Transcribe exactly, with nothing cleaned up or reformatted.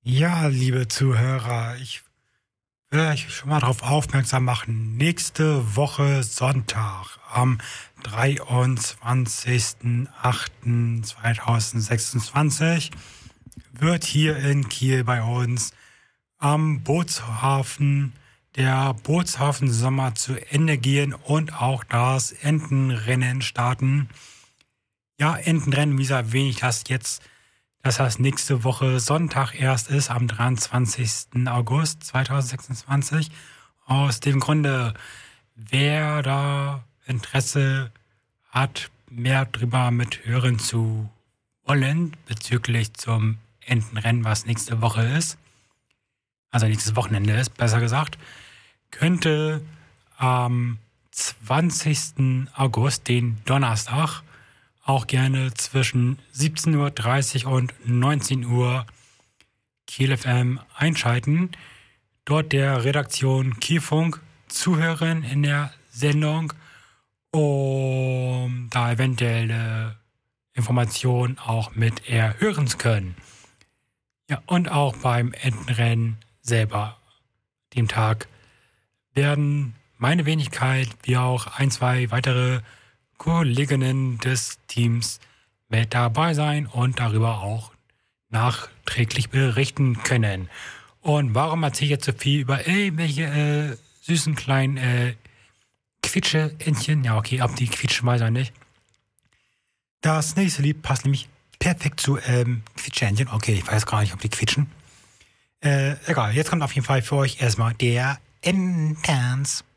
Ja, liebe Zuhörer, ich will euch schon mal darauf aufmerksam machen. Nächste Woche Sonntag am dreiundzwanzigsten achten zweitausendsechsundzwanzig wird hier in Kiel bei uns am Bootshafen der Bootshafen Sommer zu Ende gehen und auch das Entenrennen starten. Ja, Entenrennen, wie erwähne ich das jetzt, dass das nächste Woche Sonntag erst ist, am dreiundzwanzigsten August zweitausendsechsundzwanzig. Aus dem Grunde, wer da Interesse hat, mehr drüber mithören zu wollen, bezüglich zum Entenrennen, was nächste Woche ist, also nächstes Wochenende ist, besser gesagt, könnte am zwanzigsten August, den Donnerstag, auch gerne zwischen siebzehn Uhr dreißig und neunzehn Uhr Kiel F M einschalten. Dort der Redaktion Kielfunk zuhören in der Sendung, um da eventuelle Informationen auch mit erhören zu können. Ja, und auch beim Entenrennen selber, dem Tag, werden meine Wenigkeit wie auch ein, zwei weitere Kolleginnen des Teams mit dabei sein und darüber auch nachträglich berichten können. Und warum erzähle ich jetzt so viel über irgendwelche äh, süßen kleinen äh, Quitsche-Entchen? Ja, okay, ob die quietschen, weiß ich nicht. Das nächste Lied passt nämlich perfekt zu ähm, Quitsche-Entchen. Okay, ich weiß gar nicht, ob die quitschen. Äh, egal, jetzt kommt auf jeden Fall für euch erstmal der Ententanz.